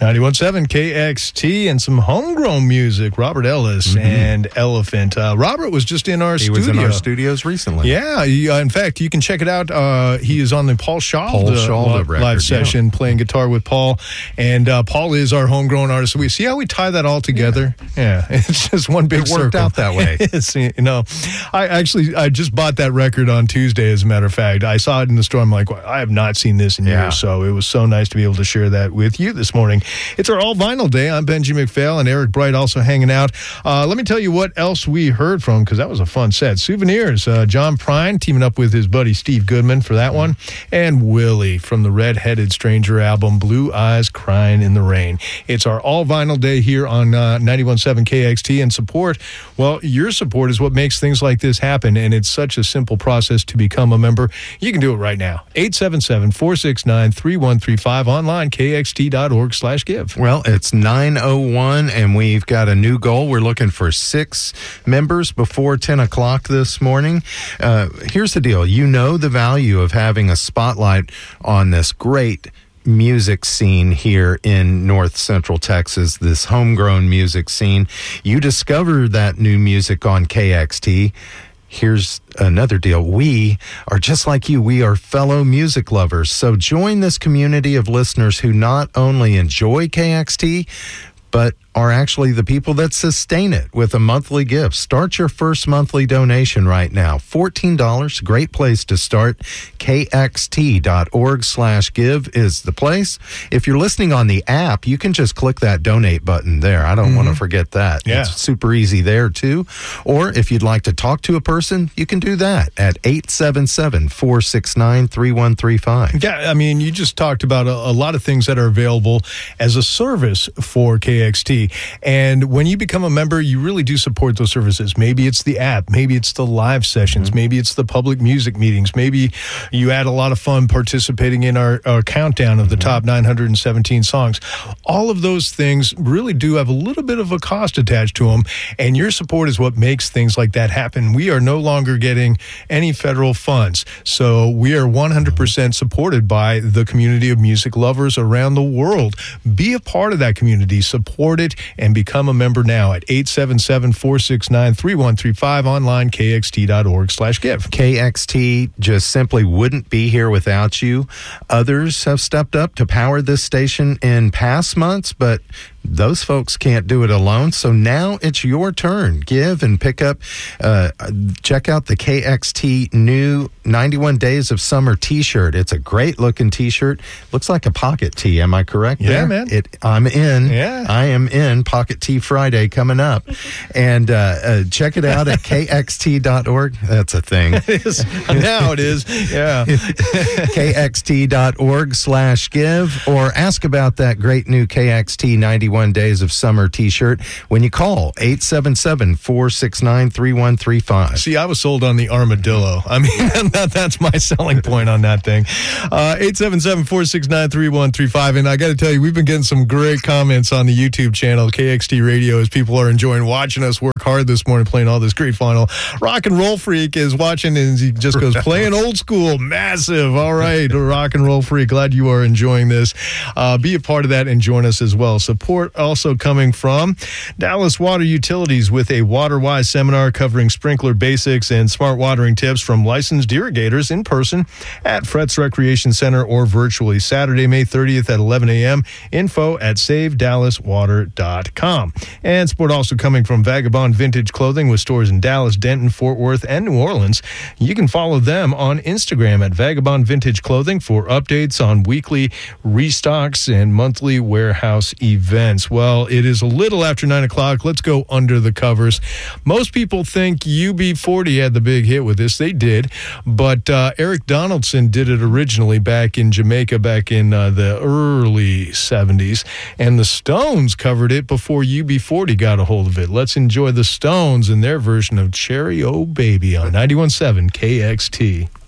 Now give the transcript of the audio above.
91.7 KXT and some homegrown music. Robert Ellis and Elephant. Robert was just in our studio. He was in our studios recently. Yeah. In fact, you can check it out. He is on the Paul Shalda live session, playing guitar with Paul. And Paul is our homegrown artist. So we see how we tie that all together. Yeah. It's just one big circle. It worked out that way. I just bought that record on Tuesday, as a matter of fact. I saw it in the store. I'm like, well, I have not seen this in years. So it was so nice to be able to share that with you this morning. It's our all vinyl day. I'm Benji McPhail and Eric Bright also hanging out. Let me tell you what else we heard from, because that was a fun set. Souvenirs. John Prine teaming up with his buddy Steve Goodman for that one. And Willie from the Red-Headed Stranger album, Blue Eyes Crying in the Rain. It's our all vinyl day here on 91.7 KXT. And support, well, your support is what makes things like this happen. And it's such a simple process to become a member. You can do it right now. 877-469-3135 online, kxt.org/give. Well, it's 9:01 and we've got a new goal. We're looking for 6 members before 10 o'clock this morning. Here's the deal. You know the value of having a spotlight on this great music scene here in North Central Texas, this homegrown music scene. You discovered that new music on KXT. Here's another deal. We are just like you. We are fellow music lovers. So join this community of listeners who not only enjoy KXT, but are actually the people that sustain it with a monthly gift. Start your first monthly donation right now. $14, great place to start. KXT.org/give is the place. If you're listening on the app, you can just click that donate button there. I don't want to forget that. Yeah. It's super easy there too. Or if you'd like to talk to a person, you can do that at 877-469-3135. Yeah, I mean, you just talked about a lot of things that are available as a service for KXT. And when you become a member, you really do support those services. Maybe it's the app. Maybe it's the live sessions. Maybe it's the public music meetings. Maybe you had a lot of fun participating in our countdown of the top 917 songs. All of those things really do have a little bit of a cost attached to them. And your support is what makes things like that happen. We are no longer getting any federal funds. So we are 100% supported by the community of music lovers around the world. Be a part of that community. Support it and become a member now at 877-469-3135 online, kxt.org/give. KXT just simply wouldn't be here without you. Others have stepped up to power this station in past months, but those folks can't do it alone. So now it's your turn. Give and pick up. Check out the KXT new 91 Days of Summer t-shirt. It's a great looking t-shirt. Looks like a pocket tee. Am I correct? Yeah, there? man. I'm in. Yeah. I am in Pocket Tee Friday coming up. And check it out at kxt.org. That's a thing. It is. Now it is. Yeah. kxt.org/give, or ask about that great new KXT 91 Days of Summer t-shirt when you call 877-469-3135. See, I was sold on the armadillo. I mean, that's my selling point on that thing. 877-469-3135. And I got to tell you, we've been getting some great comments on the YouTube channel, KXT Radio, as people are enjoying watching us work hard this morning, playing all this great vinyl. Rock and Roll Freak is watching, and he just goes, playing old school, massive. All right, Rock and Roll Freak, glad you are enjoying this. Be a part of that and join us as well. Support also coming from Dallas Water Utilities with a WaterWise seminar covering sprinkler basics and smart watering tips from licensed irrigators in person at Fretz Recreation Center or virtually Saturday, May 30th at 11 a.m. Info at SaveDallasWater.com. And support also coming from Vagabond Vintage Clothing with stores in Dallas, Denton, Fort Worth, and New Orleans. You can follow them on Instagram at Vagabond Vintage Clothing for updates on weekly restocks and monthly warehouse events. Well, it is a little after 9 o'clock. Let's go under the covers. Most people think UB40 had the big hit with this. They did. But Eric Donaldson did it originally back in Jamaica back in the early 70s. And the Stones covered it before UB40 got a hold of it. Let's enjoy the Stones and their version of Cherry O Baby on 91.7 KXT.